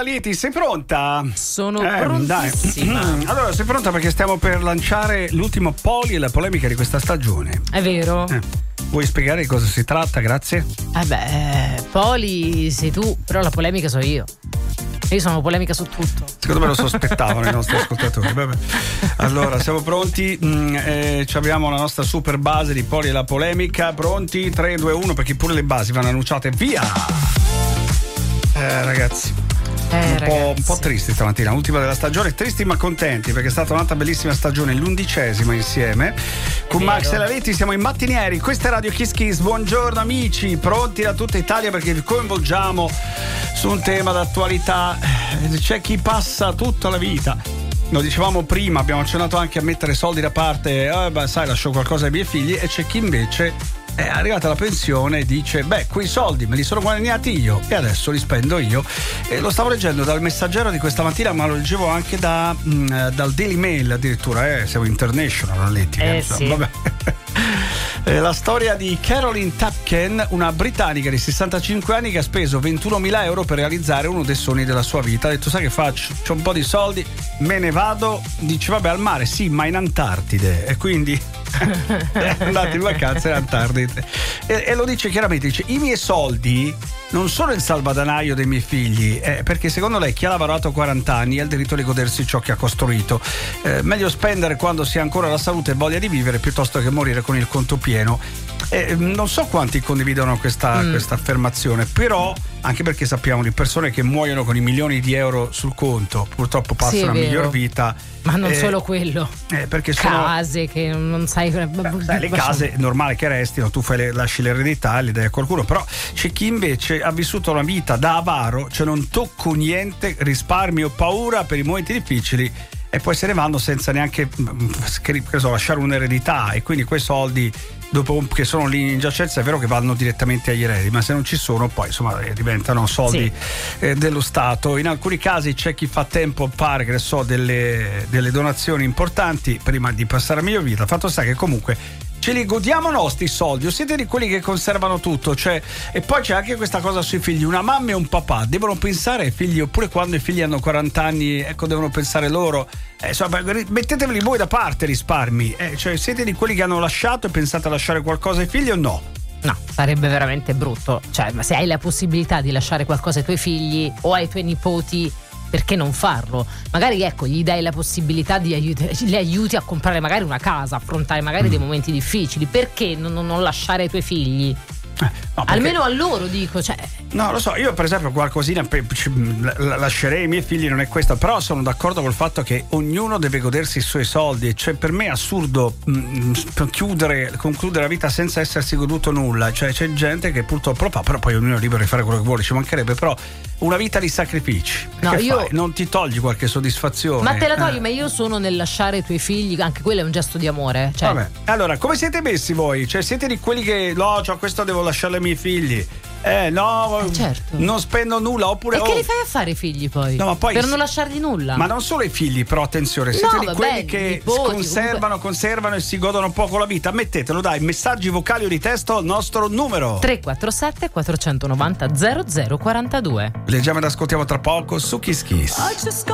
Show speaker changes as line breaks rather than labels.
Lieti, sei pronta?
Sono prontissima.
Allora, sei pronta perché stiamo per lanciare l'ultimo Poli e la polemica di questa stagione.
È vero.
Vuoi spiegare di cosa si tratta? Grazie.
Poli sei tu, però la polemica so io. Io sono polemica su tutto.
Secondo me lo sospettavano i nostri ascoltatori. Vabbè. Allora, siamo pronti. Abbiamo la nostra super base di Poli e la polemica. Pronti? 3, 2, 1, perché pure le basi vanno annunciate. Via! Ragazzi. Un po' tristi stamattina, ultima della stagione, tristi ma contenti perché è stata un'altra bellissima stagione, l'11ª insieme con Max e la Leti. Siamo in mattinieri, questa è Radio Kiss Kiss. Buongiorno amici, pronti da tutta Italia perché vi coinvolgiamo su un tema d'attualità. C'è chi passa tutta la vita, lo dicevamo prima, abbiamo accennato anche a mettere soldi da parte, sai, lascio qualcosa ai miei figli, e c'è chi invece è arrivata alla pensione e dice quei soldi me li sono guadagnati io e adesso li spendo io. E lo stavo leggendo dal Messaggero di questa mattina, ma lo leggevo anche dal Daily Mail addirittura. Siamo international, Letti.
Sì.
Vabbè. La storia di Caroline Tapken, una britannica di 65 anni che ha speso 21.000 euro per realizzare uno dei sogni della sua vita. Ha detto: sai che faccio? C'ho un po' di soldi, me ne vado. Dice: vabbè, al mare, sì, ma in Antartide. E quindi andate in vacanza in Antartide. E lo dice chiaramente, dice: i miei soldi non sono il salvadanaio dei miei figli, perché secondo lei chi ha lavorato 40 anni ha il diritto di godersi ciò che ha costruito. Meglio spendere quando si ha ancora la salute e voglia di vivere piuttosto che morire con il conto pieno. Non so quanti condividono questa affermazione, però anche perché sappiamo di persone che muoiono con i milioni di euro sul conto, purtroppo passano una miglior vita.
Ma non solo quello,
perché sono
case che non sai.
Le case è normale che restino, tu lasci l'eredità, le dai a qualcuno, però c'è chi invece ha vissuto una vita da avaro, cioè non tocco niente, risparmio, paura per i momenti difficili, e poi se ne vanno senza neanche lasciare un'eredità, e quindi quei soldi dopo che sono lì in giacenza è vero che vanno direttamente agli eredi, ma se non ci sono poi insomma diventano soldi dello Stato. In alcuni casi c'è chi fa tempo a fare, che ne so, delle donazioni importanti prima di passare a miglior vita. Fatto sta che comunque ce li godiamo nostri soldi, o siete di quelli che conservano tutto? E poi c'è anche questa cosa sui figli: una mamma e un papà devono pensare ai figli, oppure quando i figli hanno 40 anni, devono pensare loro. Insomma, metteteveli voi da parte risparmi. Siete di quelli che hanno lasciato e pensate a lasciare qualcosa ai figli o no?
No, sarebbe veramente brutto. Ma se hai la possibilità di lasciare qualcosa ai tuoi figli o ai tuoi nipoti, perché non farlo? Magari gli dai la possibilità li aiuti a comprare magari una casa, affrontare magari dei momenti difficili. Perché non lasciare ai tuoi figli? No, almeno a loro dico,
No, lo so, io per esempio qualcosina lascerei ai miei figli, non è questo, però sono d'accordo col fatto che ognuno deve godersi i suoi soldi. Per me è assurdo concludere la vita senza essersi goduto nulla. C'è gente che purtroppo lo fa, però poi ognuno è libero di fare quello che vuole, ci mancherebbe, però una vita di sacrifici. Non ti togli qualche soddisfazione?
Ma te la togli, ma io sono nel lasciare i tuoi figli, anche quello è un gesto di amore.
Vabbè, allora, come siete messi voi? Siete di quelli che questo devo lasciarlo ai miei figli?
Certo.
Non spendo nulla, oppure.
E che li fai a fare i figli poi?
No, ma poi
per non lasciargli nulla.
Ma non solo i figli, però attenzione, siete di quelli che conservano e si godono poco la vita. Mettetelo, dai, messaggi vocali o di testo al nostro numero
347 490 0042.
Leggiamo ed ascoltiamo tra poco su Kiss Kiss.